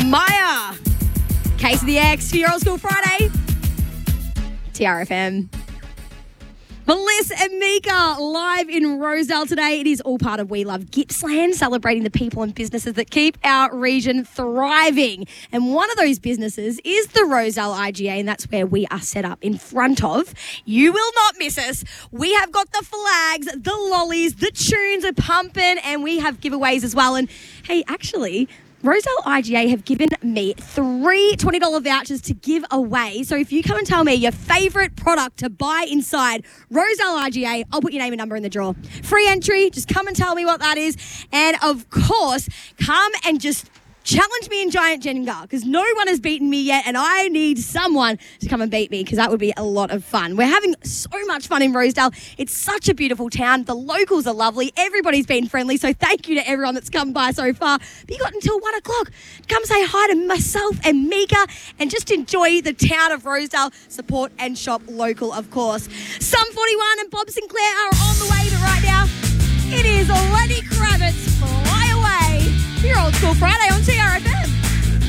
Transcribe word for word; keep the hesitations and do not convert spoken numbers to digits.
Maya. Case of the X for your Old School Friday. T R F M. Melissa and Mika live in Rosedale today. It is all part of We Love Gippsland, celebrating the people and businesses that keep our region thriving. And one of those businesses is the Rosedale I G A, and that's where we are set up in front of. You will not miss us. We have got the flags, the lollies, the tunes are pumping, and we have giveaways as well. And hey, actually, Rosedale I G A have given me three twenty dollars vouchers to give away. So if you come and tell me your favourite product to buy inside Rosedale I G A, I'll put your name and number in the draw. Free entry, just come and tell me what that is. And of course, come and just challenge me in Giant Jenga, because no one has beaten me yet, and I need someone to come and beat me, because that would be a lot of fun. We're having so much fun in Rosedale. It's such a beautiful town. The locals are lovely. Everybody's been friendly, so thank you to everyone that's come by so far. But you got until one o'clock. Come say hi to myself and Mika and just enjoy the town of Rosedale. Support and shop local, of course. Sum forty-one and Bob Sinclair are on the way, but right now it is already